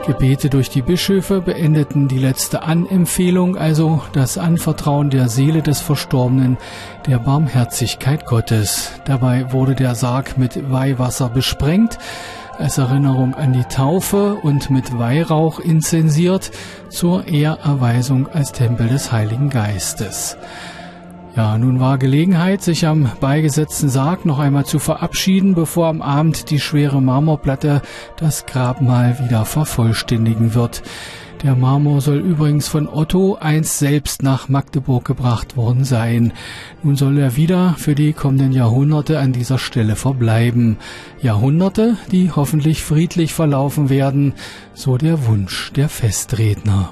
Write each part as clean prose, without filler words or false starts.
Gebete durch die Bischöfe beendeten die letzte Anempfehlung, also das Anvertrauen der Seele des Verstorbenen der Barmherzigkeit Gottes. Dabei wurde der Sarg mit Weihwasser besprengt, als Erinnerung an die Taufe und mit Weihrauch inzensiert zur Ehrerweisung als Tempel des Heiligen Geistes. Ja, nun war Gelegenheit, sich am beigesetzten Sarg noch einmal zu verabschieden, bevor am Abend die schwere Marmorplatte das Grabmal wieder vervollständigen wird. Der Marmor soll übrigens von Otto einst selbst nach Magdeburg gebracht worden sein. Nun soll er wieder für die kommenden Jahrhunderte an dieser Stelle verbleiben. Jahrhunderte, die hoffentlich friedlich verlaufen werden, so der Wunsch der Festredner.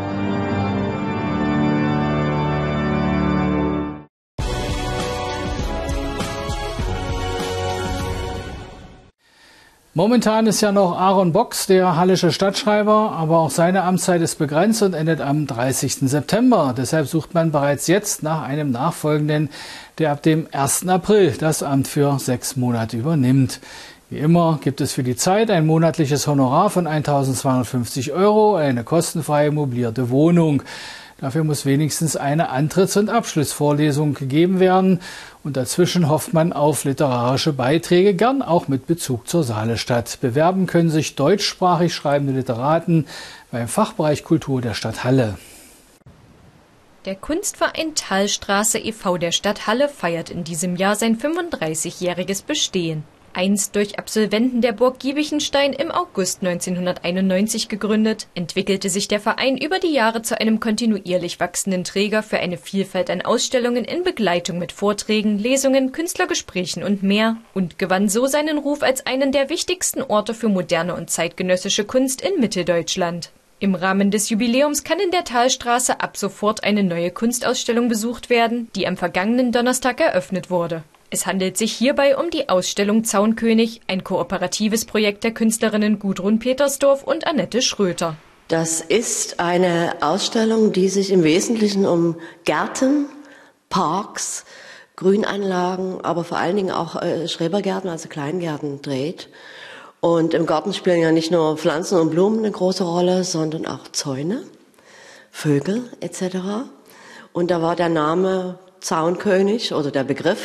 Momentan ist ja noch Aaron Box der hallische Stadtschreiber, aber auch seine Amtszeit ist begrenzt und endet am 30. September. Deshalb sucht man bereits jetzt nach einem Nachfolgenden, der ab dem 1. April das Amt für 6 Monate übernimmt. Wie immer gibt es für die Zeit ein monatliches Honorar von 1.250 €, eine kostenfreie möblierte Wohnung. Dafür muss wenigstens eine Antritts- und Abschlussvorlesung gegeben werden. Und dazwischen hofft man auf literarische Beiträge, gern auch mit Bezug zur Saalestadt. Bewerben können sich deutschsprachig schreibende Literaten beim Fachbereich Kultur der Stadt Halle. Der Kunstverein Thalstraße e.V. der Stadt Halle feiert in diesem Jahr sein 35-jähriges Bestehen. Einst durch Absolventen der Burg Giebichenstein im August 1991 gegründet, entwickelte sich der Verein über die Jahre zu einem kontinuierlich wachsenden Träger für eine Vielfalt an Ausstellungen in Begleitung mit Vorträgen, Lesungen, Künstlergesprächen und mehr und gewann so seinen Ruf als einen der wichtigsten Orte für moderne und zeitgenössische Kunst in Mitteldeutschland. Im Rahmen des Jubiläums kann in der Thalstraße ab sofort eine neue Kunstausstellung besucht werden, die am vergangenen Donnerstag eröffnet wurde. Es handelt sich hierbei um die Ausstellung Zaunkönig, ein kooperatives Projekt der Künstlerinnen Gudrun Petersdorf und Annette Schröter. Das ist eine Ausstellung, die sich im Wesentlichen um Gärten, Parks, Grünanlagen, aber vor allen Dingen auch Schrebergärten, also Kleingärten dreht. Und im Garten spielen ja nicht nur Pflanzen und Blumen eine große Rolle, sondern auch Zäune, Vögel etc. Und da war der Name Zaunkönig oder der Begriff